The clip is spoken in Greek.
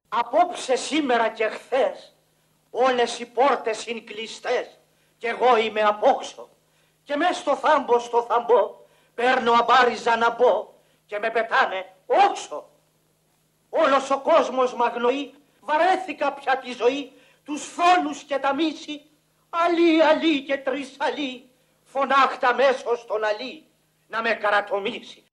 Απόψε, σήμερα και χθες, όλες οι πόρτες είναι κλειστές κι εγώ είμαι απόξω. Και μες στο θάμπο, παίρνω αμπάριζα να μπω και με πετάνε όξω. Όλος ο κόσμος μ' αγνοεί, βαρέθηκα πια τη ζωή, τους φόνους και τα μίση. Αλή και τρεις αλή, φωνάχτα μέσω στον αλή να με καρατομήσει.